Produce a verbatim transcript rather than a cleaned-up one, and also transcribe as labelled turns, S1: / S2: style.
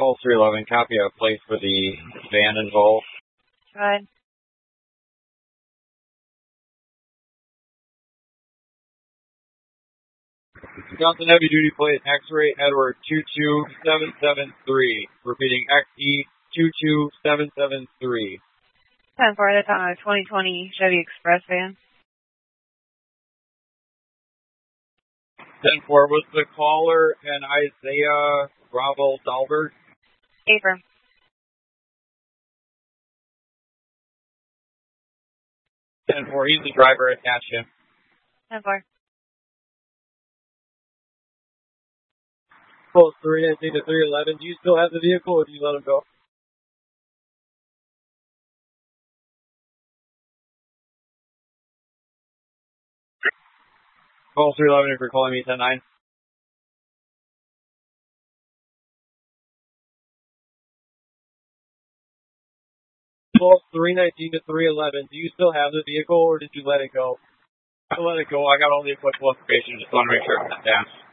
S1: Call three eleven, copy a place for the van involved.
S2: Good.
S1: Wisconsin Heavy Duty Plate X-Ray Edward two two seven seven three. Repeating X E two two seven seven three.
S2: ten four, that's on a twenty twenty Chevy Express van.
S1: ten four, was the caller an Isaiah Bravo Dalbert?
S2: Paper.
S1: ten four, he's the driver, attach him.
S2: ten four.
S1: Close three nineteen to three eleven, do you still have the vehicle or do you let him go? Call three eleven if you're calling me ten nine. Call three nineteen to three eleven, do you still have the vehicle or did you let it go? I let it go, I got all the applicable information, just want to make sure it's down.